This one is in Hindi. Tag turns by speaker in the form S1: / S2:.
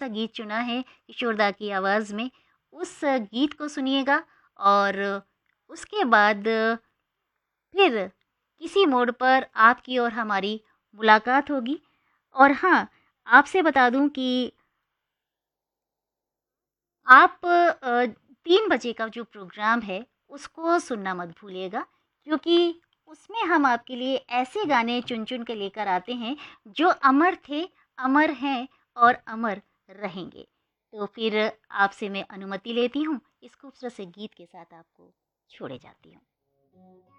S1: सा गीत चुना है किशोरदा की आवाज़ में, उस गीत को सुनिएगा और उसके बाद फिर किसी मोड़ पर आपकी और हमारी मुलाकात होगी। और हाँ, आपसे बता दूँ कि आप 3 बजे का जो प्रोग्राम है, उसको सुनना मत भूलिएगा, क्योंकि उसमें हम आपके लिए ऐसे गाने चुन-चुन के लेकर आते हैं, जो अमर थे, अमर हैं और अमर रहेंगे। तो फिर आपसे मैं अनुमति लेती हूँ, इस खूबसूरत से गीत के साथ आपको छोड़े जाती हूँ।